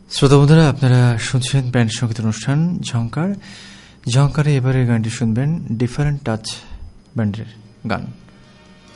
শ্রোতা বন্ধুরা, আপনারা শুনছেন ব্যান্ড সঙ্গীত অনুষ্ঠান ঝংকার। ঝংকারে এবারের গানটি শুনবেন ডিফারেন্ট টাচ ব্যান্ডের গান।